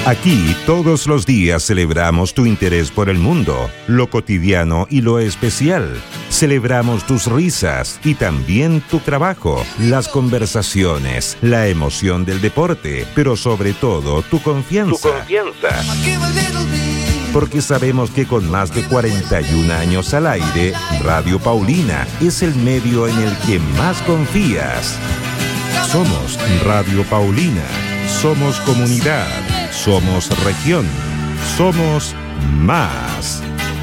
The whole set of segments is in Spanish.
Aquí todos los días celebramos tu interés por el mundo, lo cotidiano y lo especial. Celebramos tus risas y también tu trabajo, las conversaciones, la emoción del deporte, pero sobre todo tu confianza. Porque sabemos que con más de 41 años al aire, Radio Paulina es el medio en el que más confías. Somos Radio Paulina, somos comunidad, somos región, somos más.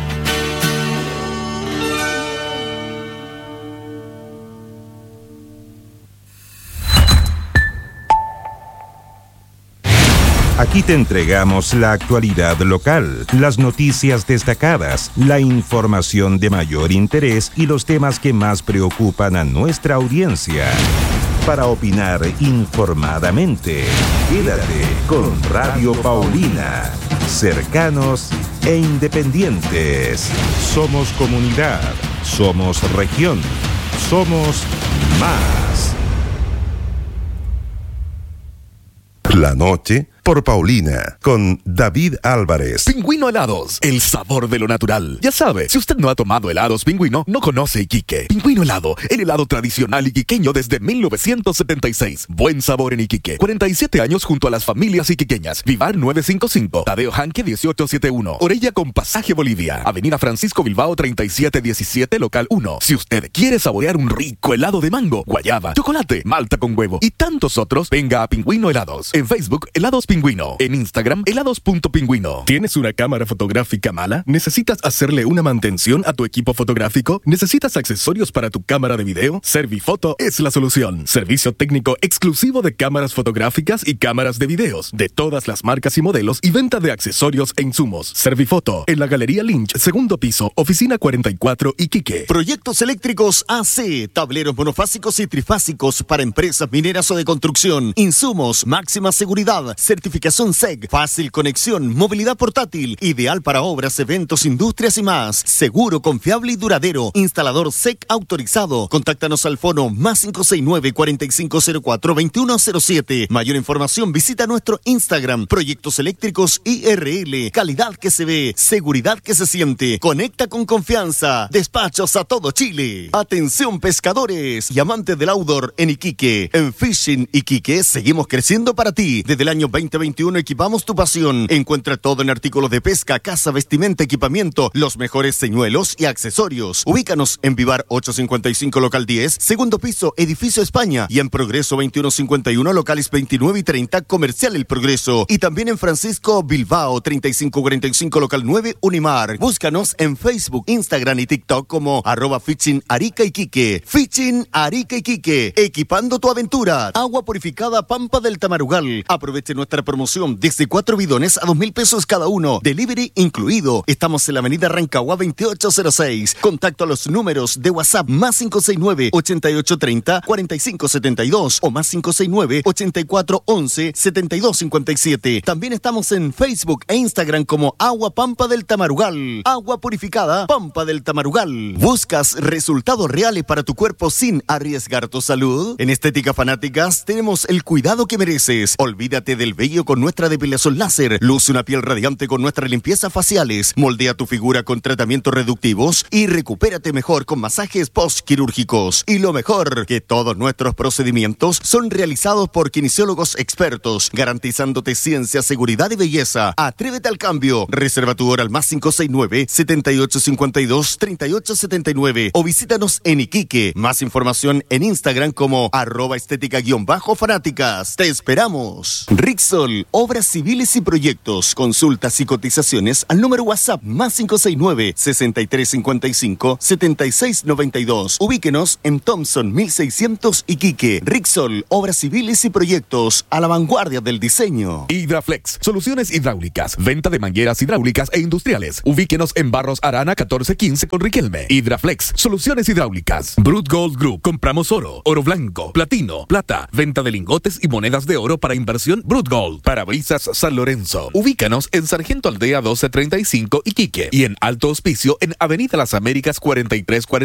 Aquí te entregamos la actualidad local, las noticias destacadas, la información de mayor interés y los temas que más preocupan a nuestra audiencia. Para opinar informadamente, quédate con Radio Paulina. Cercanos e independientes. Somos comunidad, somos región, somos más. La noche por Paulina, con David Álvarez. Pingüino Helados, el sabor de lo natural. Ya sabe, si usted no ha tomado helados Pingüino, no conoce Iquique. Pingüino Helado, el helado tradicional iquiqueño desde 1976. Buen sabor en Iquique. 47 años junto a las familias iquiqueñas. Vivar 955, Tadeo Janque 1871. Orella con Pasaje Bolivia. Avenida Francisco Bilbao 3717, local 1. Si usted quiere saborear un rico helado de mango, guayaba, chocolate, malta con huevo y tantos otros, venga a Pingüino Helados. En Facebook, Helados Pingüino. En Instagram, helados.pingüino. ¿Tienes una cámara fotográfica mala? ¿Necesitas hacerle una mantención a tu equipo fotográfico? ¿Necesitas accesorios para tu cámara de video? Servifoto es la solución. Servicio técnico exclusivo de cámaras fotográficas y cámaras de videos, de todas las marcas y modelos, y venta de accesorios e insumos. Servifoto, en la Galería Lynch, segundo piso, oficina 44, Iquique. Proyectos eléctricos AC, tableros monofásicos y trifásicos para empresas mineras o de construcción. Insumos, máxima seguridad, certificación SEC, fácil conexión, movilidad portátil, ideal para obras, eventos, industrias y más. Seguro, confiable y duradero. Instalador SEC autorizado. Contáctanos al fono +569 4504 2107. Mayor información visita nuestro Instagram. Proyectos eléctricos IRL. Calidad que se ve, seguridad que se siente. Conecta con confianza. Despachos a todo Chile. Atención pescadores y amantes del outdoor en Iquique. En Fishing Iquique seguimos creciendo para ti. Desde el año 2021 equipamos tu pasión. Encuentra todo en artículos de pesca, caza, vestimenta, equipamiento, los mejores señuelos y accesorios. Ubícanos en Vivar 855 local 10, segundo piso, edificio España, y en Progreso 2151 locales 29 y 30, comercial El Progreso, y también en Francisco Bilbao 3545 local 9, Unimar. Búscanos en Facebook, Instagram y TikTok como @Fishing Arica Iquique. Fishing Arica Iquique, equipando tu aventura. Agua purificada Pampa del Tamarugal. Aproveche nuestra promoción desde 4 bidones a 2.000 pesos cada uno. Delivery incluido. Estamos en la avenida Rancagua 2806. Contacto a los números de WhatsApp +569 8830 4572 o +569 8411 7257. También estamos en Facebook e Instagram como Agua Pampa del Tamarugal. Agua purificada Pampa del Tamarugal. ¿Buscas resultados reales para tu cuerpo sin arriesgar tu salud? En Estética Fanáticas tenemos el cuidado que mereces. Olvídate del vello con nuestra depilación láser. Luce una piel radiante con nuestras limpiezas faciales. Moldea tu figura con tratamientos reductivos y recupérate mejor con masajes postquirúrgicos. Y lo mejor, que todos nuestros procedimientos son realizados por kinesiólogos expertos, garantizándote ciencia, seguridad y belleza. Atrévete al cambio. Reserva tu hora al +569 7852 3879 o visítanos en Iquique. Más información en Instagram como @estética_fanáticas. Te esperamos. Rixol, obras civiles y proyectos. Consultas y cotizaciones al número WhatsApp +569 6355 7692. Ubíquenos en Thompson 1600 Iquique. Rixol, obras civiles y proyectos a la vanguardia del diseño. Hidraflex, soluciones hidráulicas, venta de mangueras hidráulicas e industriales. Ubíquenos en Barros Arana 1415 con Riquelme. Hidraflex, soluciones hidráulicas. Brut Gold Group, compramos oro, oro blanco, platino, plata, venta de lingotes y monedas de oro para inversión Brut Gold. Parabrisas San Lorenzo. Ubícanos en Sargento Aldea 1235 Iquique y en Alto Hospicio en Avenida Las Américas 4340.